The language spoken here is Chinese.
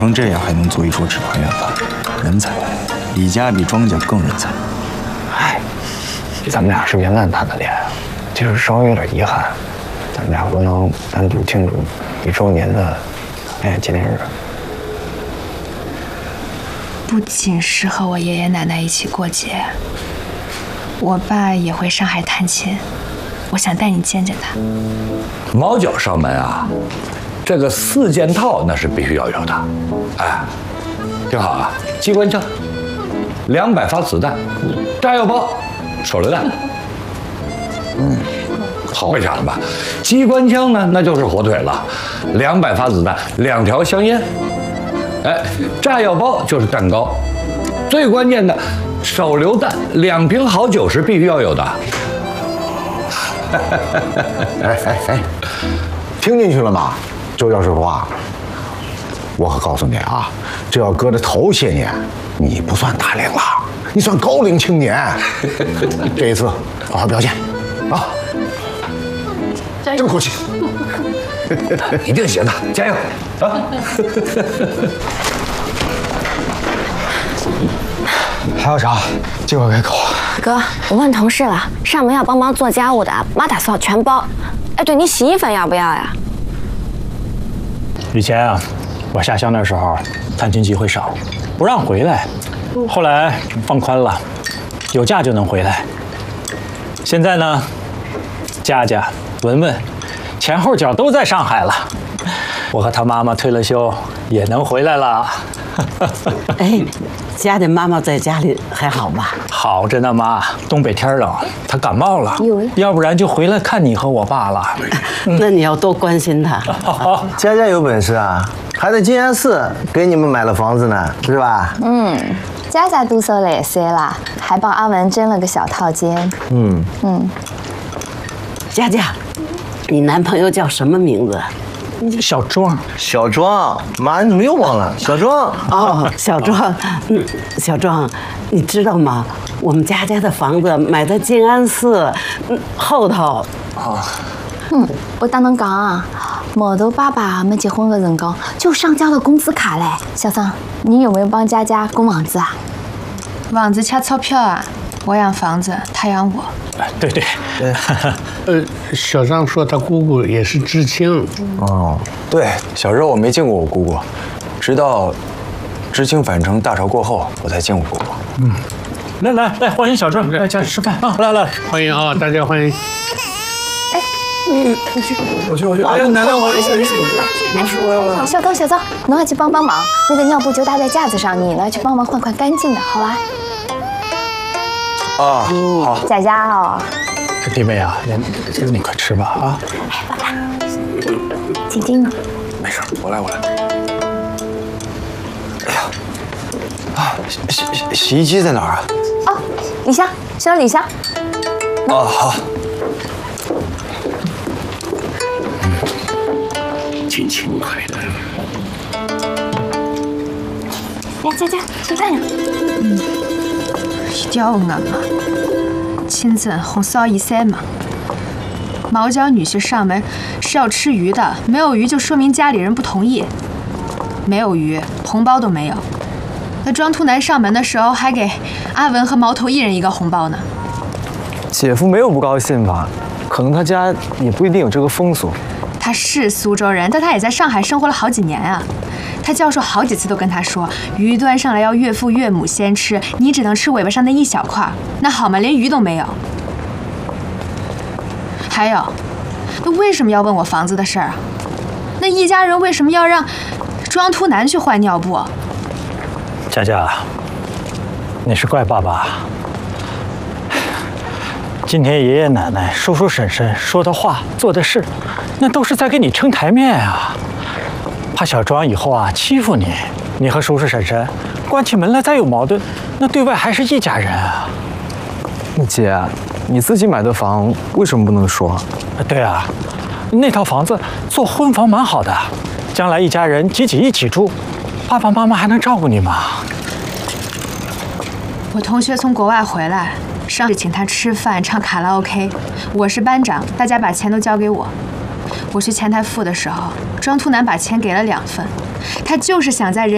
成这样还能做一桌纸团圆饭，人才！李家比庄家更人才。 哎，咱们俩是元旦谈的恋爱，其实稍微有点遗憾，咱们俩不能单独庆祝1周年的纪念日。 不仅是和我爷爷奶奶一起过节，我爸也回上海探亲，我想带你见见他。 毛脚上门啊，这个4件套那是必须要有的。哎，听好啊，机关枪200发子弹，炸药包、手榴弹。好会想了吧？机关枪呢，那就是火腿了，200发子弹，2条香烟。哎，炸药包就是蛋糕，最关键的手榴弹2瓶好酒是必须要有的。 哎，听进去了吗？周教师傅啊，我可告诉你啊，这要搁着头些年，你不算大龄了，你算高龄青年。这一次好好表现啊！争口气。 一定行的，加油啊！ 还有啥？尽快开口。 哥，我问同事了，上门要帮忙做家务的，妈打扫全包。哎，对，你洗衣粉要不要呀？ 以前啊，我下乡的时候，探亲机会少，不让回来。后来放宽了，有假就能回来。现在呢，佳佳、文文前后脚都在上海了，我和他妈妈退了休也能回来了。 哎，佳佳妈妈在家里还好吧？ 好着呢，妈。东北天冷，她感冒了，要不然就回来看你和我爸了。 那你要多关心她。 好， 佳佳有本事啊，还在静安寺给你们买了房子呢，是吧？ 佳佳都说了些啦，还帮阿文争了个小套间。 佳佳，你男朋友叫什么名字？ 小庄。 小庄，妈，你怎么又忘了？小庄。 哦，小庄，小庄，你知道吗？我们佳佳的房子买在静安寺后头。 我当侬讲啊，毛头爸爸没结婚的辰光就上交了工资卡嘞。小桑，你有没有帮佳佳供房子啊？ 房子掐钞票啊，我养房子，他养我。 对。 小张说他姑姑也是知青。 哦，对，小时候我没见过我姑姑，直到知青返城大潮过后，我才见过姑姑。 来，欢迎小庄来家里吃饭啊！来， 欢迎啊，大家欢迎。 我去！哎呀，奶奶， 小刚，侬要去帮忙，那个尿布就搭在架子上，你呢去帮忙换干净的，好吧？ 啊，好。 佳佳哦。 弟妹啊，你快吃吧啊！ 哎，爸爸，晶晶呢？ 没事，我来。哎呀，啊，洗衣机在哪儿啊？ 哦，李湘，收李湘。 哦，好。 勤快的。 来，佳佳吃饭呀。 一定要问俺嘛。清蒸红烧一菜嘛。毛脚女婿上门是要吃鱼的，没有鱼就说明家里人不同意。没有鱼，红包都没有。那庄突南上门的时候还给阿文和毛头1人1个红包呢。 姐夫没有不高兴吧？可能他家也不一定有这个风俗。 他是苏州人，但他也在上海生活了好几年啊。他教授好几次都跟他说，鱼端上来要岳父岳母先吃，你只能吃尾巴上那一小块。那好嘛，连鱼都没有。还有，那为什么要问我房子的事儿啊？那一家人为什么要让庄突南去换尿布？ 佳佳，你是怪爸爸。今天爷爷奶奶、叔叔婶婶说的话、做的事，那都是在给你撑台面啊。怕小庄以后啊欺负你，你和叔叔婶婶关起门来再有矛盾，那对外还是一家人啊。 姐，你自己买的房为什么不能说？ 对啊，那套房子做婚房蛮好的，将来一家人挤一起住，爸爸妈妈还能照顾你吗？ 我同学从国外回来，上次请他吃饭、唱卡拉 OK， 我是班长，大家把钱都交给我。我去前台付的时候，庄突南把钱给了2份，他就是想在人。